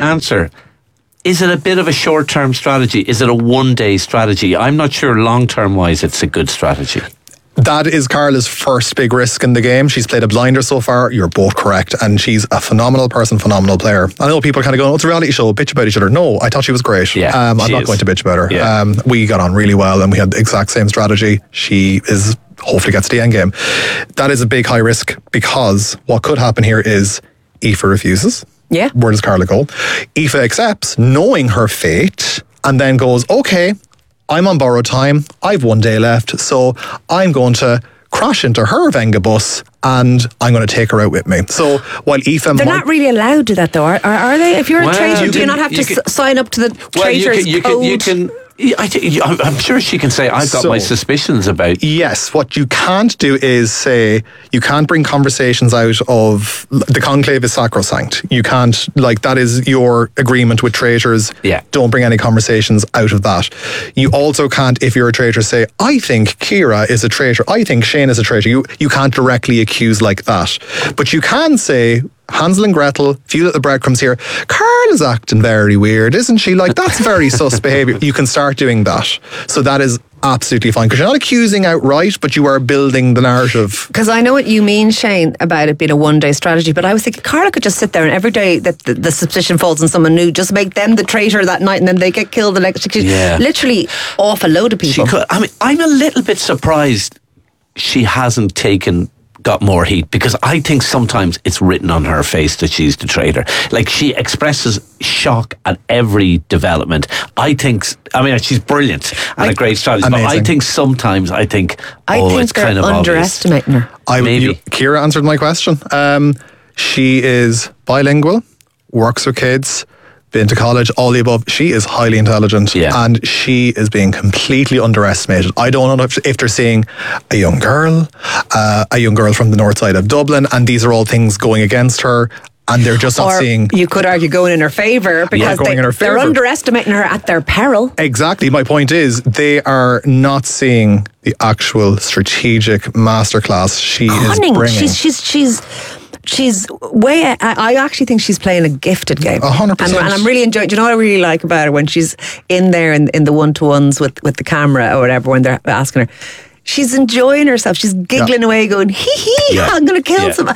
answer. Is it a bit of a short-term strategy? Is it a one-day strategy? I'm not sure long-term wise it's a good strategy. That is Carla's first big risk in the game. She's played a blinder so far. You're both correct. And she's a phenomenal person, phenomenal player. I know people are kind of going, oh, it's a reality show, bitch about each other. No, I thought she was great. Yeah, I'm not going to bitch about her. Yeah. We got on really well and we had the exact same strategy. She is hopefully gets to the end game. That is a big high risk because what could happen here is Aoife refuses. Yeah. Where does Carla go? Aoife accepts, knowing her fate, and then goes, okay, I'm on borrowed time. I've 1 day left, so I'm going to crash into her Venga bus and I'm going to take her out with me. So while Aoife... They're not really allowed to do that though, are they? If you're a traitor, do you not have to sign up to the traitor's code? You can... I'm sure she can say, I've got my suspicions about... Yes, what you can't do is say, you can't bring conversations out of... The conclave is sacrosanct. You can't, that is your agreement with traitors. Yeah. Don't bring any conversations out of that. You also can't, if you're a traitor, say, I think Ciara is a traitor. I think Shane is a traitor. You can't directly accuse like that. But you can say... Hansel and Gretel, few little breadcrumbs here. Carla's acting very weird, isn't she? That's very sus behaviour. You can start doing that. So that is absolutely fine because you're not accusing outright, but you are building the narrative. Because I know what you mean, Shane, about it being a one-day strategy, but I was thinking Carla could just sit there and every day that the suspicion falls on someone new, just make them the traitor that night and then they get killed the next. Literally off a load of people. She could. I mean, I'm a little bit surprised she hasn't got more heat because I think sometimes it's written on her face that she's the traitor. She expresses shock at every development. She's brilliant and a great strategist. But I think sometimes it's kind of underestimating obvious. her. Maybe. Ciara answered my question. She is bilingual, works with kids, been to college, all the above. She is highly intelligent and she is being completely underestimated. I don't know if they're seeing a young girl from the north side of Dublin, and these are all things going against her. And they're just not seeing... You could argue going in her favour because they're underestimating her at their peril. Exactly. My point is they are not seeing the actual strategic masterclass she is bringing. She's way... I actually think she's playing a gifted game. 100%. And I'm really enjoying... Do you know what I really like about her? When she's in there in the one-to-ones with the camera or whatever, when they're asking her... She's enjoying herself. She's giggling away, going, hee, I'm going to kill someone.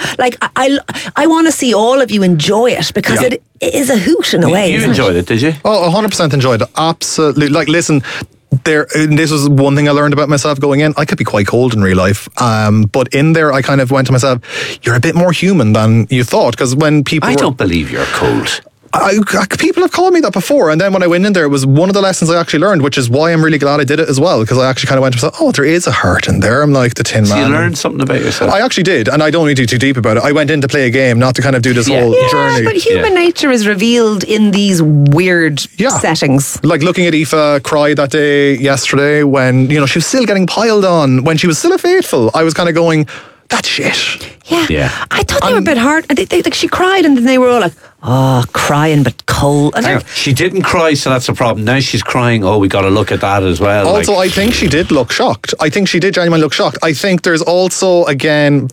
I want to see all of you enjoy it because it is a hoot in a way. You enjoyed it, did you? Oh, 100% enjoyed it. Absolutely. Listen, this was one thing I learned about myself going in. I could be quite cold in real life. But in there, I kind of went to myself, you're a bit more human than you thought. Because when people I don't believe you're cold. People have called me that before, and then when I went in there, it was one of the lessons I actually learned, which is why I'm really glad I did it as well, because I actually kind of went to myself, oh, there is a heart in there. I'm like the Tin Man. So you learned something about yourself? I actually did, and I don't need to be too deep about it. I went in to play a game, not to kind of do this whole journey. But human nature is revealed in these weird settings. Like looking at Aoife cry that day yesterday when, she was still getting piled on, when she was still a faithful. I was kind of going, that's shit. Yeah. I thought they were a bit hard. She cried and then they were all like, oh, crying but cold. She didn't cry, so that's a problem. Now she's crying, we got to look at that as well. Also, I think she did look shocked. I think she did genuinely look shocked. I think there's also, again,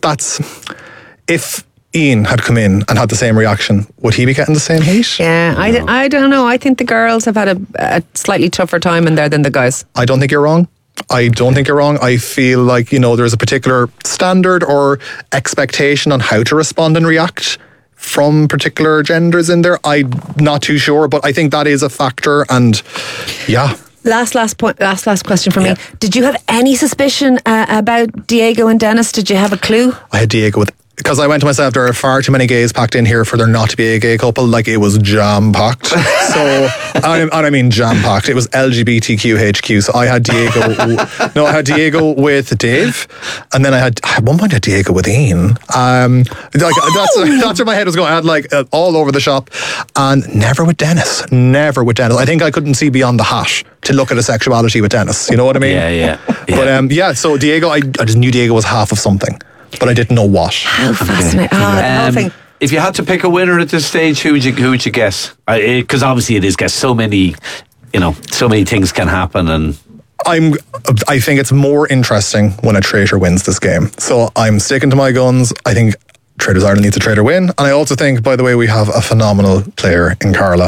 if Ian had come in and had the same reaction, would he be getting the same heat? Yeah, I don't know. I think the girls have had a slightly tougher time in there than the guys. I don't think you're wrong. I feel like, there's a particular standard or expectation on how to respond and react from particular genders in there. I'm not too sure, but I think that is a factor, and Last question for me. Did you have any suspicion about Diego and Dennis? Did you have a clue? I had Diego because I went to myself, there are far too many gays packed in here for there not to be a gay couple. It was jam-packed. So, I mean jam-packed. It was LGBTQHQ. So I had Diego with Dave. And then at one point I had Diego with Ian. That's where my head was going. I had all over the shop. And never with Dennis. I think I couldn't see beyond the hat to look at a sexuality with Dennis. You know what I mean? Yeah. But so Diego, I just knew Diego was half of something. But I didn't know what. How fascinating. If you had to pick a winner at this stage, who would you guess? Because obviously it is guess. So many things can happen, and I think it's more interesting when a traitor wins this game. So I'm sticking to my guns. I think Traitors Ireland needs a traitor win, and I also think, by the way, we have a phenomenal player in Carla.